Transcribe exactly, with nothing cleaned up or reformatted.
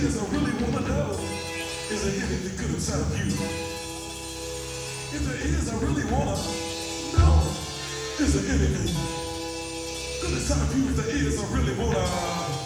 is, I really wanna know, is there anything good inside of you? If there is, I really wanna know, is there anything good inside of you? If there is, I really wanna